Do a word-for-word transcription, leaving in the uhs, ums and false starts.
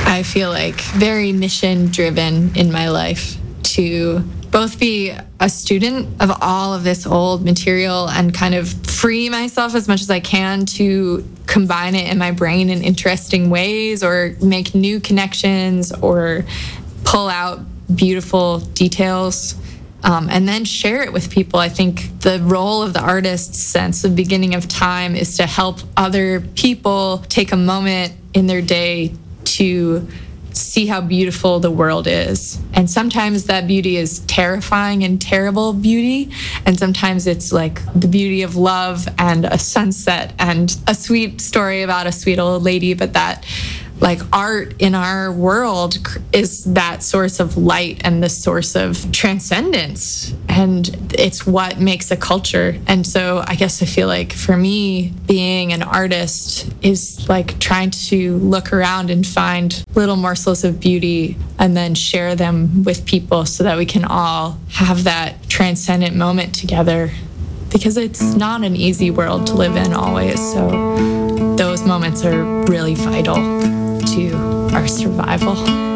I feel like very mission driven in my life to both be a student of all of this old material and kind of free myself as much as I can to combine it in my brain in interesting ways or make new connections or pull out beautiful details. Um, and then share it with people. I think the role of the artist since the beginning of time is to help other people take a moment in their day to see how beautiful the world is. And sometimes that beauty is terrifying and terrible beauty. And sometimes it's like the beauty of love and a sunset and a sweet story about a sweet old lady. But that like art in our world is that source of light and the source of transcendence. And it's what makes a culture. And so I guess I feel like for me, being an artist is like trying to look around and find little morsels of beauty and then share them with people so that we can all have that transcendent moment together. Because it's not an easy world to live in always. So those moments are really vital to our survival.